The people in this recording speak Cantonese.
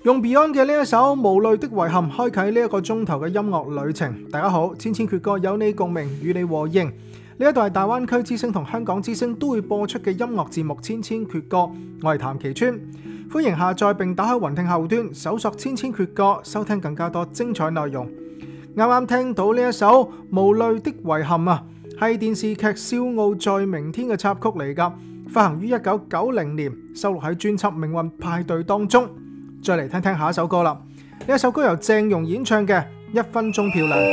用 Beyond 嘅呢一首《無淚的遺憾》開啟呢一個鐘頭嘅音樂旅程。大家好，千千闕歌有你共鳴，與你和應。呢一度係大灣區之聲同香港之聲都會播出嘅音樂節目《千千闕歌》，我係譚其川，歡迎下載並打開雲聽後端搜索《千千闕歌》，收聽更加多精彩內容。啱啱聽到呢一首《無淚的遺憾》啊，係電視劇《笑傲在明天》嘅插曲嚟㗎，發行於1990年，收錄喺專輯《命運派對》當中。再嚟聽聽下一首歌啦，呢一首歌由鄭融演唱嘅《1分鐘漂亮》。